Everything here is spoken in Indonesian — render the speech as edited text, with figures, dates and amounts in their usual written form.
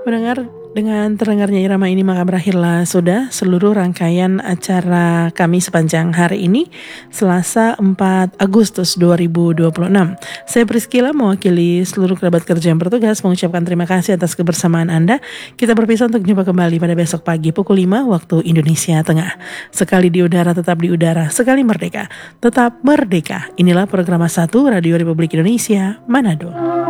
Mendengar dengan terdengarnya irama ini maka berakhirlah sudah seluruh rangkaian acara kami sepanjang hari ini Selasa 4 Agustus 2026. Saya Priscila mewakili seluruh kerabat kerja yang bertugas mengucapkan terima kasih atas kebersamaan Anda. Kita berpisah untuk jumpa kembali pada besok pagi pukul 5 waktu Indonesia Tengah. Sekali di udara tetap di udara, sekali merdeka tetap merdeka. Inilah program 1 Radio Republik Indonesia Manado.